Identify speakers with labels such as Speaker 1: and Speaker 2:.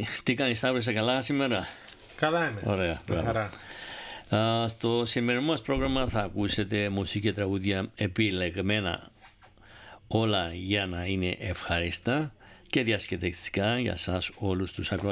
Speaker 1: Τι κάνεις, Σταύρο, είσαι καλά σήμερα?
Speaker 2: Καλά είμαι.
Speaker 1: Ωραία. Στο σημερινό μας πρόγραμμα θα ακούσετε μουσική και τραγούδια επιλεγμένα, όλα για να είναι ευχάριστα και διασκεδευτικά για σας όλους τους ακροατές.